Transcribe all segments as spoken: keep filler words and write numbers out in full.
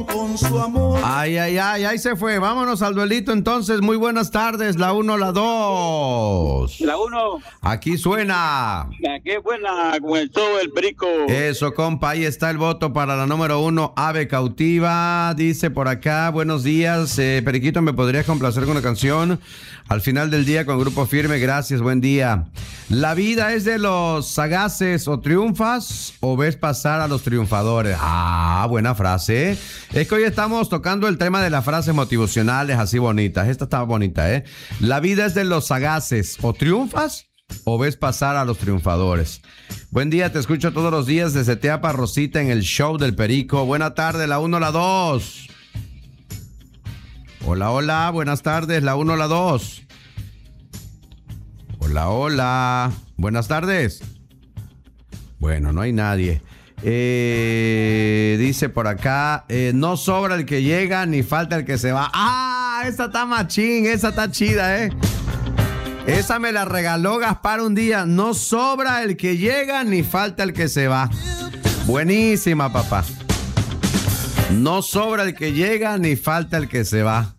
Con su amor. Ay, ay, ay, ahí se fue. Vámonos al duelito entonces. Muy buenas tardes. La uno, la dos. La uno. Aquí suena. Qué buena con el show del Perico. Eso, compa. Ahí está el voto para la número uno. Ave cautiva. Dice por acá. Buenos días. Eh, Periquito, ¿me podrías complacer con una canción? Al final del día con Grupo Firme. Gracias. Buen día. La vida es de los sagaces. O triunfas o ves pasar a los triunfadores. Ah, buena frase. Es que hoy estamos tocando el tema de las frases motivacionales así bonitas. Esta está bonita, ¿eh? La vida es de los sagaces. O triunfas o ves pasar a los triunfadores. Buen día, te escucho todos los días desde Teapa, Rosita, en el show del Perico. Buena tarde, la uno, la dos. Hola, hola, buenas tardes, la uno, la dos. Hola, hola, buenas tardes. Bueno, no hay nadie. Eh, dice por acá, eh, no sobra el que llega ni falta el que se va. ¡Ah! Esa está machín, esa está chida, ¿eh? Esa me la regaló Gaspar un día. No sobra el que llega ni falta el que se va. Buenísima, papá. No sobra el que llega ni falta el que se va.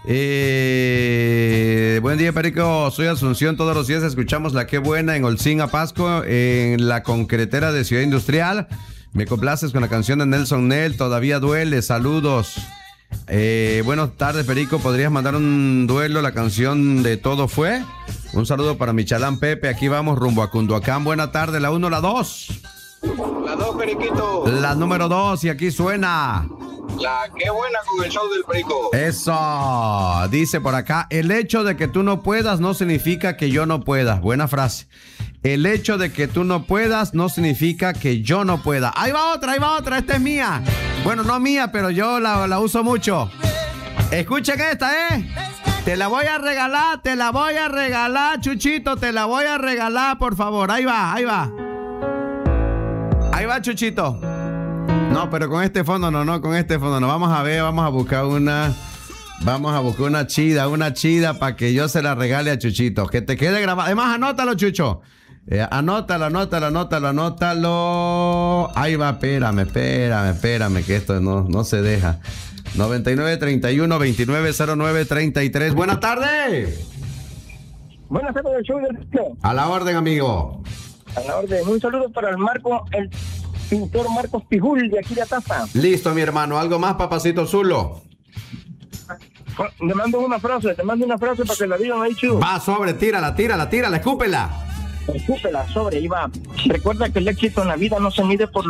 Eh, buen día, Perico. Soy Asunción. Todos los días escuchamos La Qué Buena en Holcín, Apasco, en la concretera de Ciudad Industrial. Me complaces con la canción de Nelson Nel, Todavía Duele. Saludos. Eh, buenas tardes, Perico. ¿Podrías mandar un duelo, la canción de Todo Fue? Un saludo para Michalán Pepe. Aquí vamos rumbo a Cunduacán. Buena tarde, la uno, la dos. La dos, Periquito. La número dos, y aquí suena. La Qué Buena con el show del Perico. Eso. Dice por acá, el hecho de que tú no puedas no significa que yo no pueda. Buena frase. El hecho de que tú no puedas no significa que yo no pueda. Ahí va otra, ahí va otra. Esta es mía. Bueno, no mía, pero yo la, la uso mucho. Escuchen esta, ¿eh? Te la voy a regalar, te la voy a regalar, Chuchito. Te la voy a regalar, por favor. Ahí va, ahí va. Ahí va, Chuchito. No, pero con este fondo no, no, con este fondo no. Vamos a ver, vamos a buscar una... Vamos a buscar una chida, una chida para que yo se la regale a Chuchito. Que te quede grabado. Además, anótalo, Chucho. Eh, anótalo, anótalo, anótalo, anótalo. Ahí va, espérame, espérame, espérame, que esto no, no se deja. noventa y nueve, treinta y uno, veintinueve, cero nueve, treinta y tres. Buenas tardes. Buenas tardes, el show del Perico. A la orden, amigo. A la orden. Un saludo para el Marco, el pintor Marcos Pijul de aquí de Ataza. Listo, mi hermano. ¿Algo más, papacito Zulo? Le mando una frase, te mando una frase para que la digan ahí, chido. Va, sobre, tírala, tírala, tírala, escúpela. Escúpela, sobre, ahí va. Recuerda que el éxito en la vida no se mide por